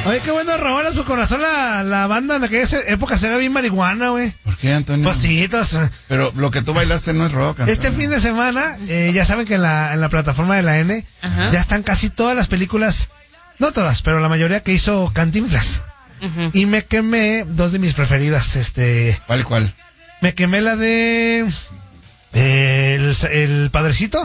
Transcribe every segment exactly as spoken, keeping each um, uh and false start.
Oye, qué bueno robar a su corazón la, la banda en aquella época era bien marihuana, güey. ¿Por qué, Antonio? Pues sí, entonces, Pero lo que tú bailaste no es rock, Antonio. este fin de semana, eh, ya saben que en la, en la plataforma de la N, Ajá. ya están casi todas las películas, no todas, pero la mayoría que hizo Cantinflas. Ujú. Y me quemé dos de mis preferidas, este, ¿Cuál, cuál? me quemé la de eh, el, el Padrecito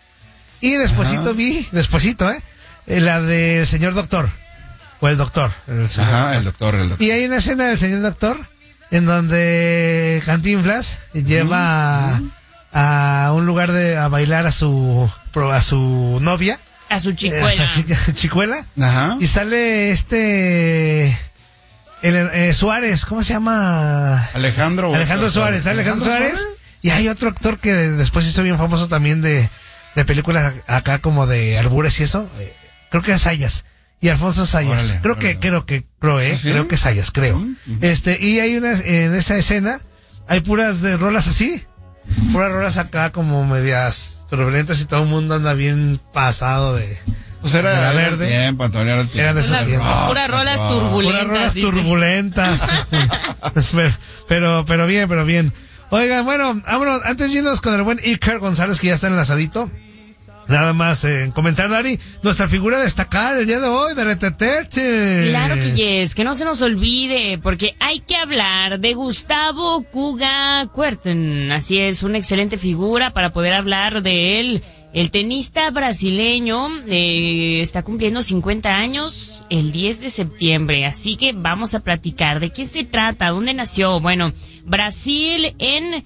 y despuesito Ajá. vi, despuesito, eh, eh, la del Señor Doctor, o el Doctor. El señor Ajá, doctor. el doctor, el doctor. Y hay una escena del Señor Doctor en donde Cantinflas lleva Mm. a, a un lugar de a bailar a su pro- a su novia, A su eh, a chicuela. su chica- chicuela, Ajá. y sale este el, eh, Suárez, ¿cómo se llama? Alejandro. Alejandro Suárez, Alejandro Suárez. Y hay otro actor que después hizo bien famoso también de, de películas acá como de albures y eso. eh, Creo que es Sayas. Y Alfonso Sayas. Órale, creo órale. que, creo que, creo, eh. ¿Ah, sí? Creo que Sayas, creo. Ujú, ujú. Este, y hay unas, en esa escena, hay puras de rolas así. Puras rolas acá como medias turbulentas y todo el mundo anda bien pasado de, Pues era, de la era verde. el tiempo, Antonio, era el tiempo. Eran de esos Puras- tiempos. puras rolas rock, turbulentas. Puras rolas dice. turbulentas. este, pero, pero, pero bien, pero bien. Oigan, bueno, vámonos, antes de irnos con el buen Iker González, que ya está enlazadito. Nada más eh, comentar, Dari, nuestra figura a destacar el día de hoy, de Retetete. Claro que yes, que no se nos olvide, porque hay que hablar de Gustavo Kuga Kuerten. Así es, una excelente figura para poder hablar de él. El tenista brasileño eh, está cumpliendo cincuenta años el diez de septiembre, así que vamos a platicar de qué se trata, dónde nació. Bueno, Brasil en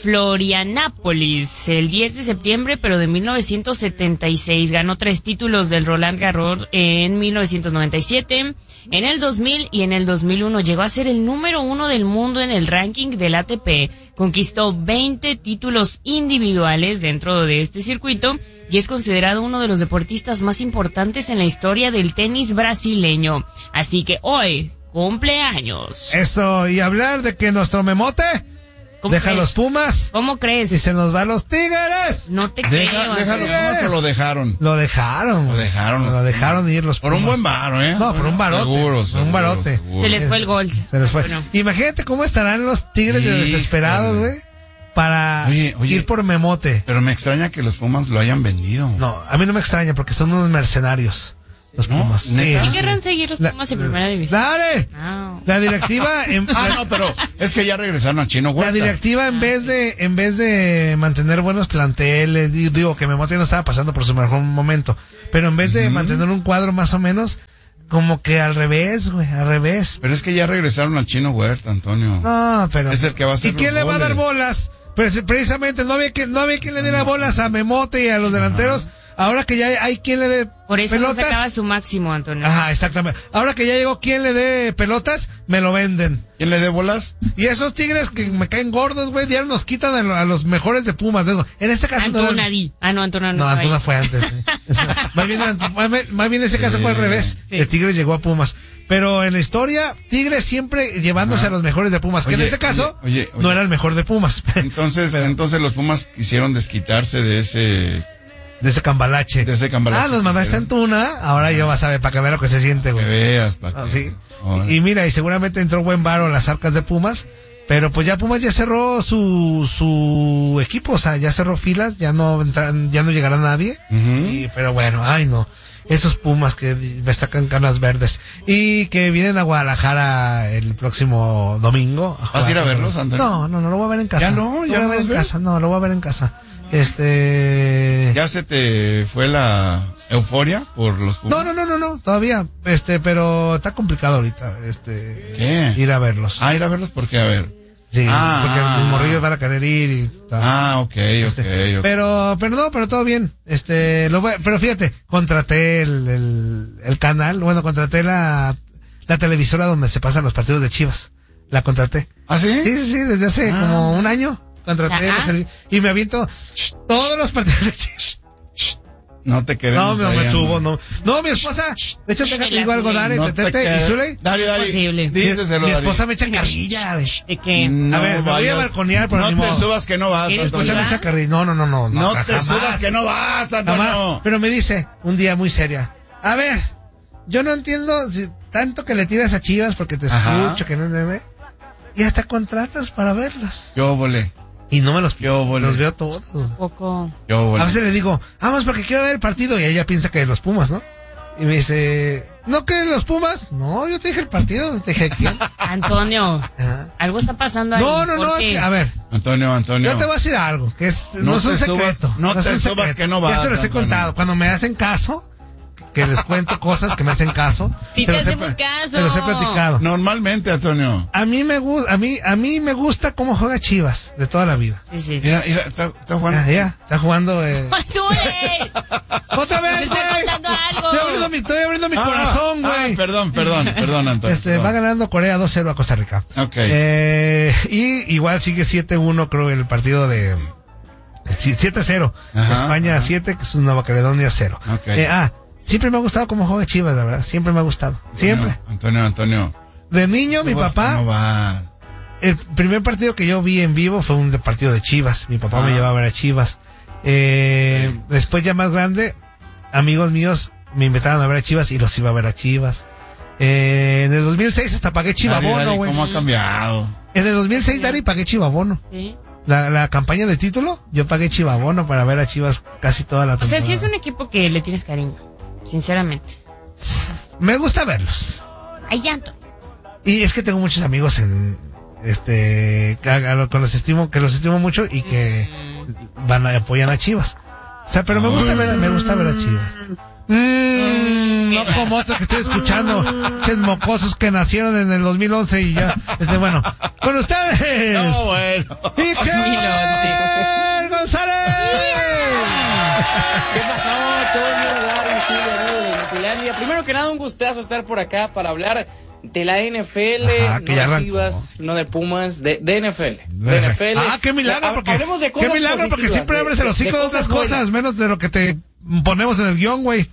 Florianápolis, el diez de septiembre, pero de mil novecientos setenta y seis. Ganó tres títulos del Roland Garros en mil novecientos noventa y siete, en el dos mil y en el dos mil uno. Llegó a ser el número uno del mundo en el ranking del A T P. Conquistó veinte títulos individuales dentro de este circuito y es considerado uno de los deportistas más importantes en la historia del tenis brasileño. Así que hoy, cumpleaños. Eso, y hablar de que nuestro memote ¿Cómo deja crees? los Pumas ¿Cómo crees? y se nos va a los Tigres. No te Deja, creo. déjalo, Antonio. ¿cómo se lo dejaron? Lo dejaron. Lo dejaron. Lo dejaron ir los Por un Pumas. buen varo, ¿eh? No, por un barote. Seguro, Por un seguro, barote. seguro. Se les fue el gol. Se les fue. Bueno. Imagínate cómo estarán los Tigres de Sí, desesperados, cabrón. güey, para Oye, oye. ir por memote. Pero me extraña que los Pumas lo hayan vendido. No, a mí no me extraña porque son unos mercenarios. Los ¿No? Pumas. ¿Neta? ¿Sí sí, querrán sí. seguir los La- Pumas en primera división? ¡Dale! No. La directiva en, Ah, la, no, pero es que ya regresaron a Chino la Huerta. directiva en vez de en vez de mantener buenos planteles, di- digo que Memote no estaba pasando por su mejor momento, pero en vez de mantener un cuadro más o menos como que al revés, güey, al revés. Pero es que ya regresaron al Chino Huerta, Antonio. No, pero Es el que va a hacer ¿y quién los le va a dar goles. bolas? Pero si precisamente no había que no había quien le diera bolas a Memote y a los delanteros. Ahora que ya hay, hay quien le dé Por eso no pelotas. sacaba su máximo, Antonio. Ajá, exactamente. Ahora que ya llegó quien le dé pelotas, me lo venden. ¿Quién le dé bolas? Y esos tigres que me caen gordos, güey, ya nos quitan a, lo- a los mejores de Pumas. de eso. En este caso no. Antuna era- Di. Ah, no, Antuna no. No, estaba Antuna ahí. fue antes. sí. más, bien, Ant- más bien- más bien ese caso fue al revés. Sí. El Tigres llegó a Pumas. Pero en la historia, Tigres siempre llevándose Ajá. a los mejores de Pumas. Que en Oye, este caso, oye, oye, oye. no era el mejor de Pumas. Entonces, entonces los Pumas quisieron desquitarse de ese, de ese cambalache. de ese cambalache. Ah, nos mandaste Antuna. Ahora ya vas a ver, para que vea lo que se siente, que güey. veas, pa' Ah, que- sí. Órale. Y mira, y seguramente entró buen varo a las arcas de Pumas, pero pues ya Pumas ya cerró su su equipo, o sea, ya cerró filas, ya no entran, ya no llegará nadie. Ujú. Y, pero bueno, ay no, esos Pumas que me sacan canas verdes y que vienen a Guadalajara el próximo domingo. ¿Vas a ir a verlos, Antonio? No, no, no, lo voy a ver en casa. ¿Ya no? Lo ¿Ya voy a no ver los en ves? casa, no, lo voy a ver en casa. Este... ¿Ya se te fue la euforia por los Pumas? No, no, no, no, no, todavía, este, pero está complicado ahorita, este, ¿Qué? ir a verlos. Ah, ir a verlos porque, a ver. Sí, Ah, porque ah, los morrillos van a querer ir y tal. Ah, ok, ok, ok. Pero, pero no, pero todo bien. Este, lo voy, pero fíjate, contraté el, el, el canal, bueno, contraté la, la televisora donde se pasan los partidos de Chivas. La contraté. ¿Ah, sí? Sí, sí, sí, desde hace Ah. como un año contraté Ajá. el servi- y me aviento todos los partidos de Chivas. No te No, queremos. no ahí, me subo, Antonio. no. No, mi esposa, de hecho, te digo algo, Dari, No te Tete y quedes- Zuley. Dari, Dari, Posible. díselo, Mi Dari. esposa me echa carrilla, güey. ¿De qué? No A ver, me voy a vayas. balconear, pero No ni te modo. subas que no vas, ¿Quieres Antonio. Escucha, me echa carrilla. No, no, no, no. No te jamás. subas que no vas, Jamás. Antonio. Pero me dice, un día muy seria, a ver, yo no entiendo si tanto que le tiras a Chivas porque te Ajá. escucho, que no, no, no, y hasta contratas para verlas. Yo volé. Y no me los Yo volé. los veo todos. Poco. Yo volé. A veces le digo, vamos porque quiero ver el partido, y ella piensa que los Pumas, ¿no? Y me dice, ¿no que los Pumas? No, yo te dije el partido, no te dije quién. Antonio, Ajá. algo está pasando ahí. No, no, no, es porque- que, a ver, Antonio, Antonio. yo te voy a decir algo, que es, no, No es un te subas- secreto. no es te un subas secreto. que no vas, Ya se los he Antonio. contado. Cuando me hacen caso, que les cuento cosas que me hacen caso. Sí se te los he hacemos pla- caso. Se los he platicado. Normalmente, Antonio. A mí me gusta, a mí, a mí me gusta cómo juega Chivas, de toda la vida. Sí, sí. Mira, mira, está, está jugando. Ya, ya, está jugando, eh. ¡Azule! ¡Otra ¡Te vez, estoy güey! contando algo! Estoy abriendo mi, estoy abriendo mi Ah, corazón, ah, güey. perdón, perdón, perdón, Antonio. Este, perdón. va ganando Corea dos cero a Costa Rica. Ok. Eh, y igual sigue siete uno, creo, el partido de siete cero. Ajá, España siete, que es Nueva Caledonia cero. Ok. Eh, ah, siempre me ha gustado cómo juega Chivas, la verdad. Siempre me ha gustado. Siempre. Antonio, Antonio. De niño, mi ¿Cómo vas- papá, cómo va? el primer partido que yo vi en vivo fue un de- partido de Chivas. Mi papá Ah. me llevaba a ver a Chivas. Eh, después ya más grande, amigos míos me invitaron a ver a Chivas y los iba a ver a Chivas. Eh, en el dos mil seis hasta pagué Dari, Chivabono, Dari, güey. ¿Cómo ha cambiado? En el dos mil seis, Dari, pagué Chivabono. Sí. La, la campaña de título, yo pagué Chivabono para ver a Chivas casi toda la O temporada. sea, sí es un equipo que le tienes cariño, sinceramente. Me gusta verlos. Hay llanto. Y es que tengo muchos amigos en este que, a- a- con los estimo, que los estimo mucho y que van a apoyan a Chivas. O sea, pero me gusta ver, me gusta ver a Chivas. Mm, no como otros que estoy escuchando, ches mocosos que nacieron en el dos mil once y ya, este, bueno, con ustedes, No, bueno. Iker González. ¿Qué pasó, Toño, Dari, Julio, amigo de Inutilandia? Primero que nada, un gustazo estar por acá para hablar de la N F L, Ajá, que no ya de arrancó. Chivas, no de Pumas, de, de N F L. De N F L. Ah, qué milagro, Ha- porque, hablemos de qué cosas milagro, porque positivas, siempre de- abres el de- hocico de, de otras cosas cosas, buenas. menos de lo que te ponemos en el guión, güey.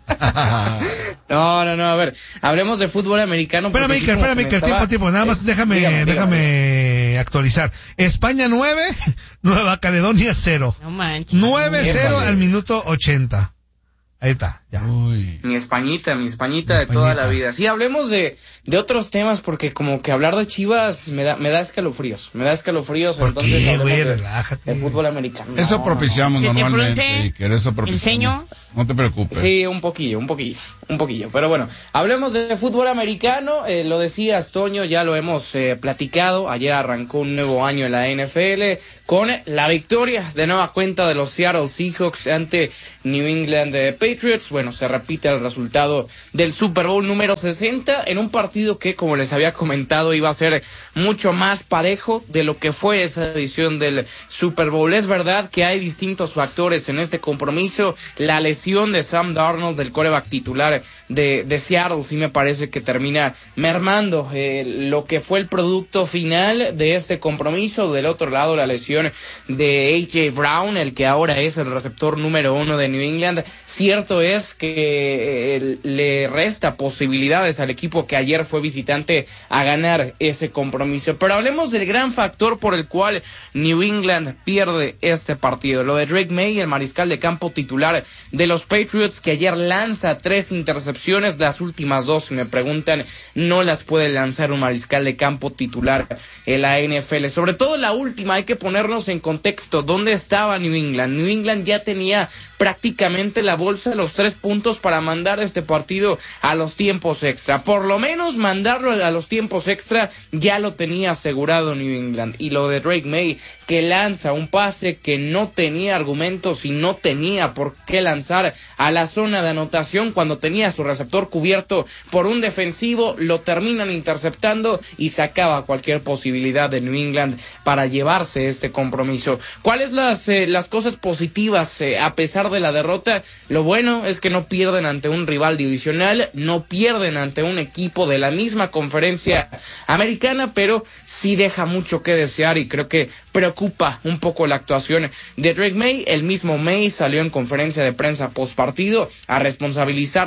No, no, no, a ver, hablemos de fútbol americano. Espérame, porque Iker, así como espérame, Iker, comentaba- tiempo, tiempo, nada más eh, déjame, dígame, dígame. déjame actualizar. España nueve, Nueva Caledonia cero. No manches. nueve cero Épale. al minuto ochenta. Ahí está, ya. Uy. Mi Españita, mi Españita Mi de toda Españita. la vida. Sí, hablemos de, de otros temas porque como que hablar de Chivas me da, me da escalofríos. Me da escalofríos. ¿Por entonces qué, hablemos güey? de- Relájate. De fútbol americano. Eso No, propiciamos ¿Se te normalmente, frunce Iker, eso el propiciamos. ceño? No te preocupes. Sí, un poquillo, un poquillo, un poquillo. Pero bueno, hablemos de fútbol americano. Eh, lo decías, Toño, ya lo hemos eh, platicado. Ayer arrancó un nuevo año en la N F L con la victoria de nueva cuenta de los Seattle Seahawks ante New England eh, Patriots. Bueno, se repite el resultado del Super Bowl número sesenta en un partido que, como les había comentado, iba a ser mucho más parejo de lo que fue esa edición del Super Bowl. Es verdad que hay distintos factores en este compromiso. La lesión de Sam Darnold, del quarterback titular de, de Seattle, sí me parece que termina mermando eh, lo que fue el producto final de este compromiso. Del otro lado, la lesión de A J Brown, el que ahora es el receptor número uno de New England. Cierto es que eh, le resta posibilidades al equipo que ayer fue visitante a ganar ese compromiso. Pero hablemos del gran factor por el cual New England pierde este partido. Lo de Drake May, el mariscal de campo titular de los Patriots, que ayer lanza tres intercepciones. Las últimas dos, si me preguntan, no las puede lanzar un mariscal de campo titular en la N F L. Sobre todo la última, hay que ponernos en contexto. ¿Dónde estaba New England? New England ya tenía prácticamente la bolsa de los tres puntos para mandar este partido a los tiempos extra. Por lo menos mandarlo a los tiempos extra ya lo tenía asegurado New England. Y lo de Drake May, que lanza un pase que no tenía argumentos y no tenía por qué lanzar a la zona de anotación cuando tenía su receptor cubierto por un defensivo, lo terminan interceptando y se acaba cualquier posibilidad de New England para llevarse este compromiso. ¿Cuáles las eh, las cosas positivas eh, a pesar de la derrota? Lo bueno es que no pierden ante un rival divisional, no pierden ante un equipo de la misma conferencia americana, pero sí deja mucho que desear y creo que preocupa un poco la actuación de Drake May. El mismo May salió en conferencia de prensa post partido a responsabilizarse, ¿no?, de la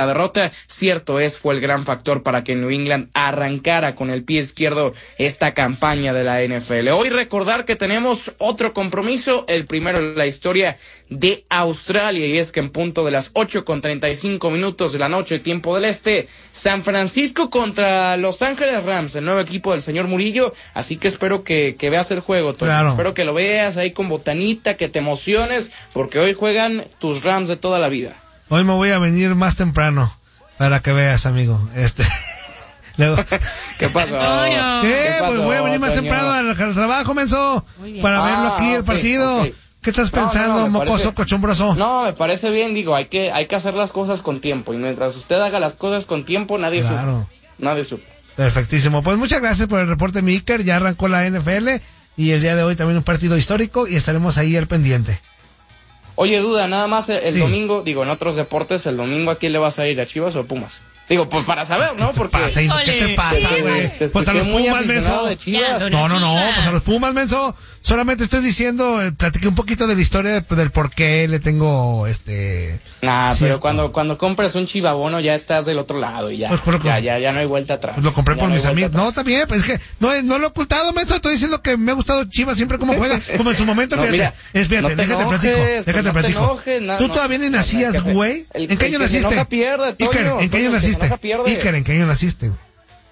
la derrota, cierto es, fue el gran factor para que New England arrancara con el pie izquierdo esta campaña de la N F L. Hoy recordar que tenemos otro compromiso, el primero en la historia de Australia, y es que en punto de las ocho con treinta y cinco minutos de la noche, tiempo del este, San Francisco contra Los Ángeles Rams, el nuevo equipo del señor Murillo, así que espero que, que veas el juego, Toño. Claro. Espero que lo veas ahí con botanita, que te emociones, porque hoy juegan tus Rams de toda la vida. Hoy me voy a venir más temprano para que veas, amigo. Este. Luego. ¿Qué pasó? Antonio. ¿Qué? ¿Qué pasó, Pues voy a venir más Toño? temprano al, al trabajo, menso, Muy bien. para Ah, verlo aquí el ok, partido. ok. ¿Qué estás No, no, pensando, no, me mocoso, parece- cochombroso? No, me parece bien, digo, hay que, hay que hacer las cosas con tiempo, y mientras usted haga las cosas con tiempo, nadie Claro. supe. Nadie supe. Perfectísimo. Pues muchas gracias por el reporte, mi Iker. Ya arrancó la N F L y el día de hoy también un partido histórico y estaremos ahí al pendiente. Oye, Duda, nada más el, el Sí. domingo, digo, en otros deportes, el domingo, ¿a quién le vas a ir, a Chivas o a Pumas? Digo, pues para saber, ¿no? ¿Qué te Porque pasa? ¿Y ¿Qué te Ole. pasa, Te- güey? te Pues a los escuché muy Pumas, aficionado menso. de Chivas. Ya, No, no, no, Chivas. pues a los Pumas, menso. Solamente estoy diciendo, eh, platiqué un poquito de la historia de- del por qué le tengo, este... Nah, pero cierto. cuando, cuando compras un chivabono ya estás del otro lado y ya, Pues, pero ya, con- ya, ya no hay vuelta atrás. Pues lo compré Ya por no hay mis vuelta amigos. atrás. No, está bien, pues es que no, no lo he ocultado, menso. Estoy diciendo que me ha gustado Chivas siempre como juega. Como en su momento, No, fíjate. mira, Espérate, no te déjate enojes, platico. pues, Déjate no te platico. enojes, no, Tú no. todavía ni No, nacías, el que- güey. el- ¿En qué el año que se naciste? enoja pierde, Toño. Iker, ¿en qué Toño, año el que se naciste? enoja pierde. Iker, ¿en qué año naciste, güey?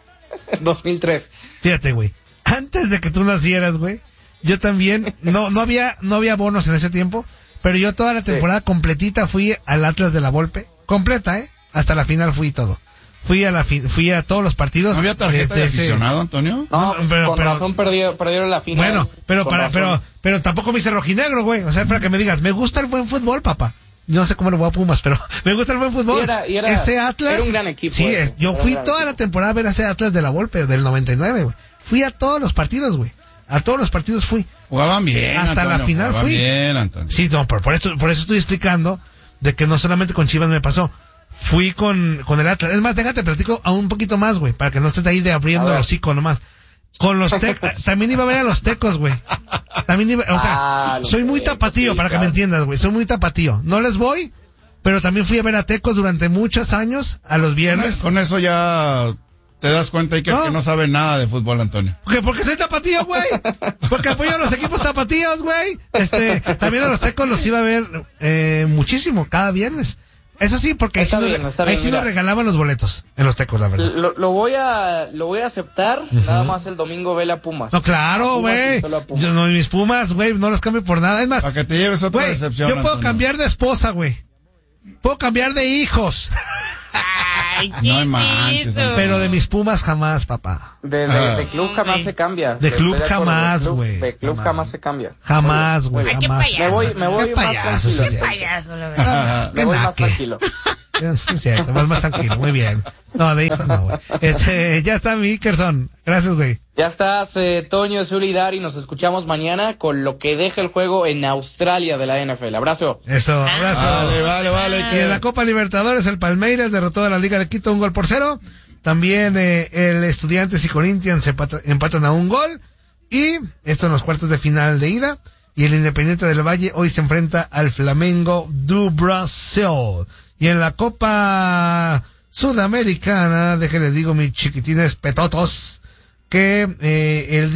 dos mil tres. Fíjate, güey. Antes de que tú nacieras, güey, yo también, no, no había, no había bonos en ese tiempo, pero yo toda la temporada completita fui al Atlas de la Volpe. Completa, ¿eh? Hasta la final fui todo. Fui a la fi- fui a todos los partidos. ¿No había tarjeta de desde ese- aficionado, Antonio? No, No, pues, pero- con pero- razón perdió, perdieron la final. Bueno, pero Con para, razón. pero, pero tampoco me hice rojinegro, güey. O sea, para que me digas, me gusta el buen fútbol, papá. Yo no sé cómo le voy a Pumas, pero me gusta el buen fútbol. Y era- y era- ese Atlas. era un gran equipo Sí, ese, es, yo era un fui gran toda equipo. la temporada a ver a ese Atlas de la Volpe, del noventa y nueve, güey. Fui a todos los partidos, güey. A todos los partidos fui. Jugaban bien, Hasta la Antonio, final jugaban fui. bien, Antonio. Sí, no, por, por esto, por eso estoy explicando de que no solamente con Chivas me pasó. Fui con, con el Atlas. Es más, déjate, platico a un poquito más, güey, para que no estés ahí de abriendo A ver. el hocico nomás. Con los tecos, también iba a ver a los tecos, güey. También iba, o sea, Ah, los soy muy Tecos, tapatío, sí, para que claro. me entiendas, güey. Soy muy tapatío. No les voy, pero también fui a ver a tecos durante muchos años, a los viernes. Con eso ya te das cuenta y que, No. que no sabe nada de fútbol, Antonio. Porque, porque soy tapatío, güey. Porque apoyo a los equipos tapatíos, güey. Este, también a los tecos los iba a ver eh, muchísimo, cada viernes. Eso sí, porque ahí Está sí, bien, nos, está ahí bien, sí mira. nos regalaban los boletos en los tecos, la verdad. Lo, lo voy a lo voy a aceptar, nada más el domingo ve la Pumas. No, claro, A Pumas y güey. solo a Pumas. Yo no, mis Pumas, güey, no los cambio por nada. Es más, Para que te lleves otra güey, decepción, yo puedo Antonio. cambiar de esposa, güey. Puedo cambiar de hijos. Ay, ¿qué No es manches, eso? Antonio. Pero de mis Pumas jamás, papá. De, de, Ah. de club jamás se cambia. De club Estoy acuerdo, jamás, de club- güey. De club Jamás. jamás se cambia. Jamás, Muy güey, bien. Ay, qué jamás. payaso. Me voy, me voy Qué más payaso, tranquilo. sí, Qué sí. payaso, la verdad. Me voy Ven más aquí. tranquilo. Es cierto, vas más tranquilo, muy bien. No, de hijos no, güey. Este, ya está mi Ikerson. Gracias, güey. Ya estás, eh, Toño, Zuli y Dari. Nos escuchamos mañana con lo que deja el juego en Australia de la N F L. Abrazo. Eso, abrazo. Vale, vale, vale. Y que- en la Copa Libertadores, el Palmeiras derrotó a la Liga de Quito un gol por cero. También eh, el Estudiantes y Corinthians empata- empatan a un gol. Y esto en los cuartos de final de ida. Y el Independiente del Valle hoy se enfrenta al Flamengo do Brasil. Y en la Copa Sudamericana, déjenles digo mis chiquitines petotos, que eh, el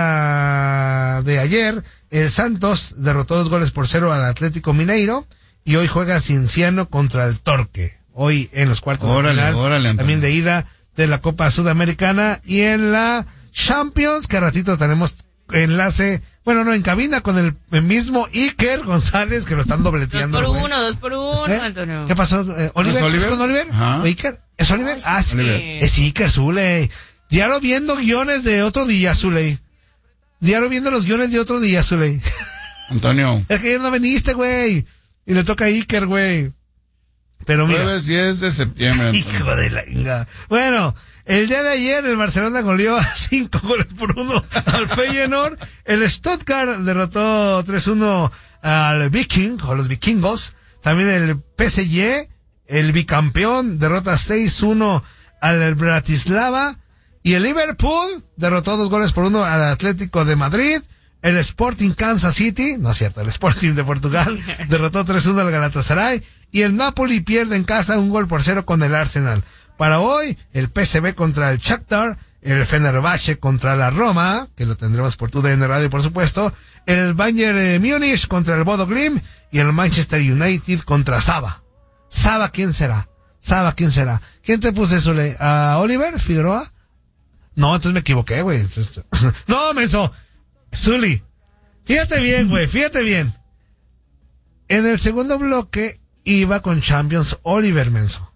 día de ayer el Santos derrotó dos goles por cero al Atlético Mineiro y hoy juega Cienciano contra el Torque. Hoy en los cuartos Órale, de final, órale, Antonio. también de ida de la Copa Sudamericana y en la Champions, que a ratito tenemos enlace, bueno, no, en cabina con el, el mismo Iker González, que lo están Dos dobleteando. por güey. uno, dos por uno, ¿Eh? Antonio. ¿Qué pasó? Eh, ¿Oliver? ¿Es Oliver? ¿Es con Oliver? Ajá. ¿O Iker? ¿Es Oliver? Ay, Ah, sí. sí. Oliver. Es Iker Zule. Diario viendo guiones de otro día, Zule. Diario viendo los guiones de otro día, Zule. Antonio. Es que ayer no veniste, güey. Y le toca a Iker, güey. Pero mira. Jueves diez de septiembre, Antonio. Hijo de la inga. Bueno, el día de ayer el Barcelona goleó a cinco goles por uno al Feyenoord. El Stuttgart derrotó tres uno al Viking, o los vikingos. También el P S G, el bicampeón, derrota seis uno al Bratislava. Y el Liverpool derrotó dos goles por uno al Atlético de Madrid. El Sporting Kansas City, no es cierto, el Sporting de Portugal derrotó tres uno al Galatasaray. y el Napoli pierde en casa un gol por cero con el Arsenal. Para hoy, el P S V contra el Shakhtar, el Fenerbahce contra la Roma, que lo tendremos por tu D N Radio, por supuesto, el Bayern eh, Múnich contra el Bodo Glimt y el Manchester United contra Saba. Saba, ¿quién será? Saba, ¿quién será? ¿Quién te puse, Zule? ¿A Oliver Figueroa? No, entonces me equivoqué, güey. No, menso. Zuli, fíjate bien, güey, fíjate bien. En el segundo bloque iba con Champions Oliver, menso.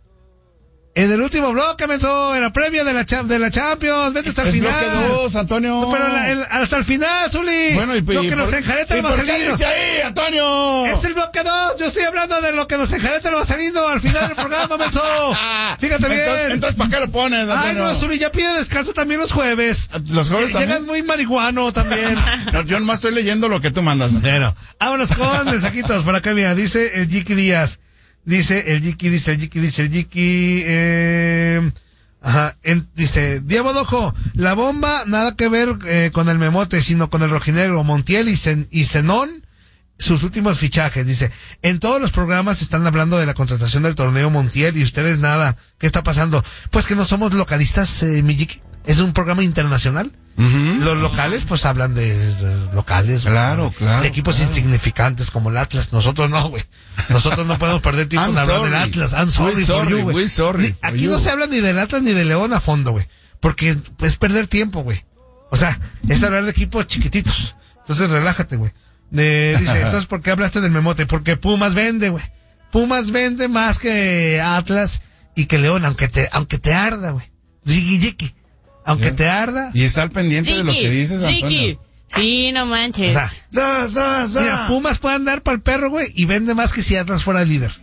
En el último bloque, menso, en la previa de la, de la Champions, vete hasta el, el final. Bloque dos, Antonio. No, pero la, el, hasta el final, Zuli. Bueno, y, lo y que nos por, enjareta el ¿por qué vaselino. dice ahí, Antonio? Es el bloque dos, yo estoy hablando de lo que nos enjareta el vaselino al final del programa, menso. Fíjate bien. Entonces, entonces, ¿para qué lo pones, Antonio? Ay, no, Zuli, ya pide descanso también los jueves. Los jueves también. Llegas muy marihuano también. No, yo nomás estoy leyendo lo que tú mandas. Bueno, vámonos con mensajitos por acá, mira, dice el Jiki Díaz. Dice el Jiki, dice el Jiki, dice el Jiki, eh, ajá, en, dice, Diego Dojo, la bomba nada que ver eh, con el Memote, sino con el rojinegro, Montiel y, Zen, y Zenón, sus últimos fichajes. Dice, en todos los programas están hablando de la contratación del torneo Montiel y ustedes nada. ¿Qué está pasando? Pues que no somos localistas, eh, mi Jiki. Es un programa internacional. Uh-huh. Los locales pues hablan de, de locales, claro, ¿no? claro, de equipos claro. insignificantes como el Atlas. Nosotros no, güey. Nosotros no podemos perder tiempo en hablar del Atlas. I'm sorry, sorry for you, güey. Sorry Aquí no se habla ni del Atlas ni de León a fondo, güey, porque es perder tiempo, güey. O sea, es hablar de equipos chiquititos. Entonces relájate, güey. Eh, dice, entonces ¿por qué hablaste del Memote? Porque Pumas vende, güey. Pumas vende más que Atlas y que León, aunque te aunque te arda, güey. Yiki yiki. Aunque Bien. te arda. Y está al pendiente Chiqui, de lo que dices, Antonio. Chiqui. Sí, no manches. O sea, za, za, za. Mira, Pumas puede andar para el perro, güey, y vende más que si Atlas fuera el líder.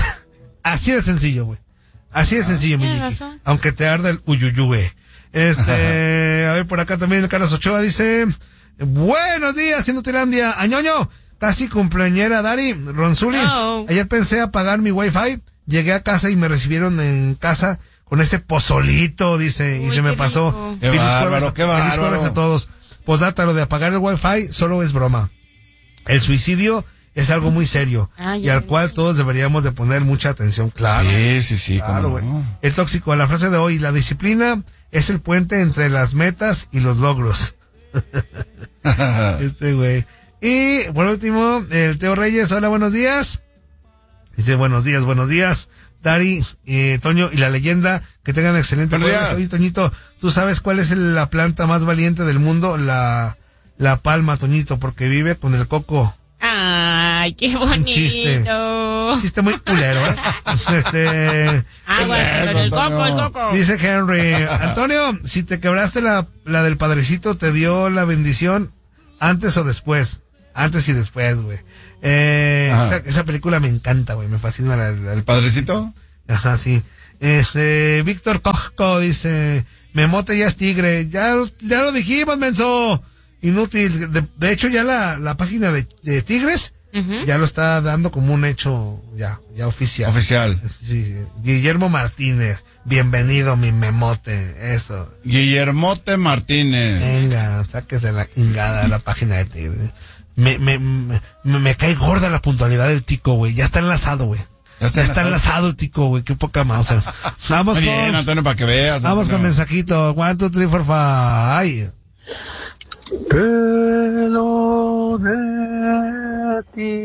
Así de sencillo, güey. Así de sencillo, mi Jiki. Aunque te arda el uyuyue. Este, a ver, por acá también el Carlos Ochoa dice, buenos días, Inutilandia. Añoño, casi cumpleañera Dari, Ronzuli. Oh. Ayer pensé apagar mi wifi, llegué a casa y me recibieron en casa con ese pozolito, dice, Uy, y se me pasó. Rico. Qué bárbaro, qué bárbaro. Feliz jueves a todos. Posdata, lo de apagar el wifi solo es broma. El suicidio es algo muy serio ah, y al sé. cual todos deberíamos de poner mucha atención, claro. Sí, sí, sí, claro, güey. No. El tóxico, la frase de hoy, la disciplina es el puente entre las metas y los logros. Este güey. Y por último, el Teo Reyes, hola, buenos días. Dice, buenos días, buenos días. Dari, eh, Toño y la leyenda, que tengan excelente jueves. Oye, Toñito, ¿tú sabes cuál es el, la planta más valiente del mundo? La, la palma, Toñito, porque vive con el coco. Ay, qué bonito. Un chiste. Un chiste muy culero, ¿eh? Este, ah, es, bueno, es, el coco, el coco. Dice Henry, Antonio, si te quebraste la, la del padrecito, ¿te dio la bendición antes o después? Antes y después, güey. Eh, esa, esa película me encanta, güey, me fascina la, la, ¿El padrecito? Ajá, sí. Este, Víctor Cosco dice, Memote ya es tigre, ya, ya lo dijimos, menso, inútil. De, de hecho, ya la, la página de, de Tigres, uh-huh. ya lo está dando como un hecho, ya, ya oficial. Oficial. Sí, Guillermo Martínez, bienvenido mi Memote, eso. Guillermote Martínez. Venga, sáquese la chingada de la página de Tigres. Me, me, me, me cae gorda la puntualidad del tico, güey. Ya está enlazado, güey. Ya está, ya está enlazado el tico, güey. Qué poca más. Vamos Muy con... bien, Antonio, para que veas. Vamos Antonio. con mensajito. One, two, three, four, five. Pelo de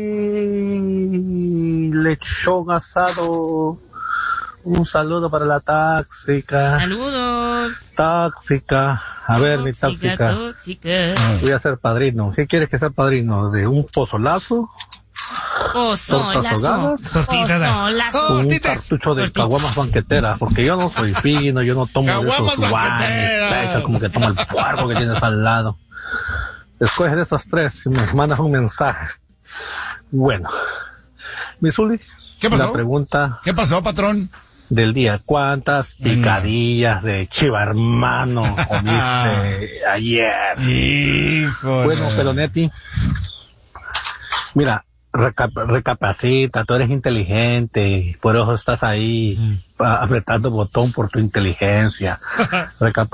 ti, lechón asado. Un saludo para la táxica. Saludos. Táxica. A ver, mi táxica. Tóxica. Voy a ser padrino. ¿Qué quieres que sea padrino? ¿De un pozolazo? Pozolazo. Pozolazo. Un cartucho de caguamas banqueteras. Porque yo no soy fino, yo no tomo de esos guanes. Como que tomo el puerco que tienes al lado. Escoge de esas tres y me mandas un mensaje. Bueno. Misuli. ¿Qué pasó? La pregunta. ¿Qué pasó, patrón? Del día, ¿cuántas picadillas de chiva hermano comiste ayer? Hijo. Bueno, Pelonetti, mira, recap recapacita, tú eres inteligente, por eso estás ahí mm. apretando botón por tu inteligencia.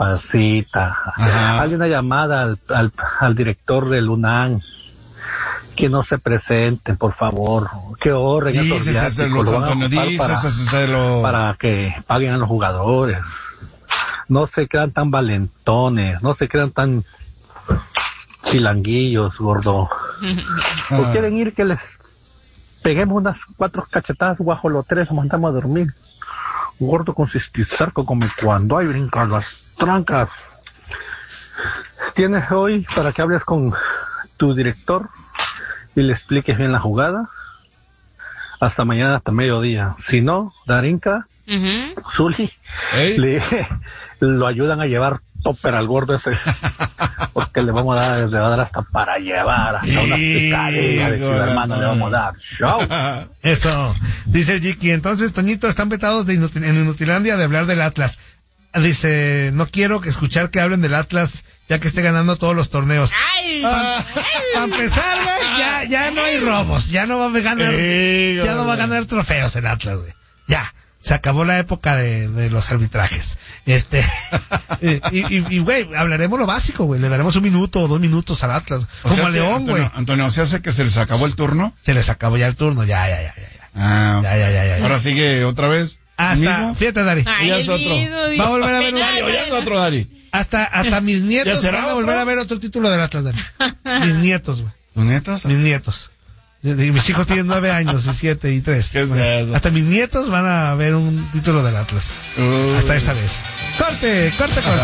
Recapacita. Hazle una llamada al, al, al director del UNAM que no se presenten, por favor, que ahorren esos viáticos, lo van a para, para que paguen a los jugadores. No se crean tan valentones, no se crean tan chilanguillos, gordo. ¿O quieren ir que les peguemos unas cuatro cachetadas guajoloteras, nos mandamos a dormir? Gordo con cistisarco, come cuando hay brincan las trancas. Tienes hoy para que hables con tu director y le expliques bien la jugada. Hasta mañana, hasta mediodía. Si no, Darinka, uh-huh. Zuli, ¿Hey? le, lo ayudan a llevar topper al gordo ese. Porque le vamos a dar, le va a dar hasta para llevar, hasta una picadilla de ciudad hermano le vamos a dar. ¡Show! Eso. Dice el Jiki, entonces, Toñito, están vetados de Inutil, en Inutilandia de hablar del Atlas. Dice, no quiero que escuchar que hablen del Atlas ya que esté ganando todos los torneos. Para pa empezar, güey, ya, ya no hay robos, ya no va a ganar, Ey, ya no va a ganar trofeos el Atlas, güey. Ya, se acabó la época de, de los arbitrajes. Este, y, y, y, güey, hablaremos lo básico, güey, le daremos un minuto o dos minutos al Atlas, o como a León, güey. Antonio, Antonio, ¿se hace que se les acabó el turno? Se les acabó ya el turno, ya, ya, ya, ya. ya. Ah, ya, ya, ya, ya, ya. Ahora sigue otra vez. Hasta, ¿Mismo? Fíjate, Dari. Ay, ya es otro. Dios, Va a volver a ver un... Ya es otro, Dari. Hasta, hasta mis nietos van a volver a ver otro título del Atlas, Dari. Mis nietos, güey. ¿Tus nietos? Mis nietos. Mis hijos tienen nueve años y siete y tres. ¿Qué es eso? Hasta mis nietos van a ver un título del Atlas. Uh. Hasta esa vez. Corte, corte, corte.